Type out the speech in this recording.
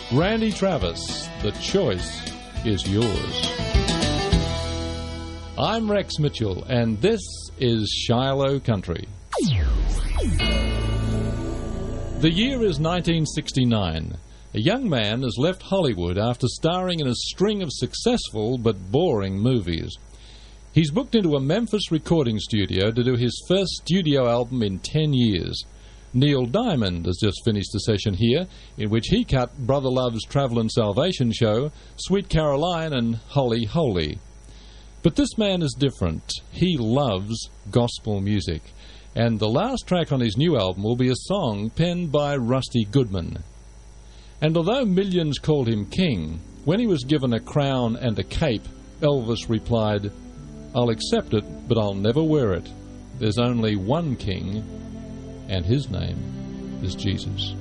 Randy Travis, the choice is yours. I'm Rex Mitchell, and this is Shiloh Country. The year is 1969. A young man has left Hollywood after starring in a string of successful but boring movies. He's booked into a Memphis recording studio to do his first studio album in 10 years. Neil Diamond has just finished a session here in which he cut Brother Love's Travel and Salvation Show, Sweet Caroline and Holy Holy. But this man is different. He loves gospel music. And the last track on his new album will be a song penned by Rusty Goodman. And although millions called him king, when he was given a crown and a cape, Elvis replied, "I'll accept it, but I'll never wear it. There's only one king, and his name is Jesus."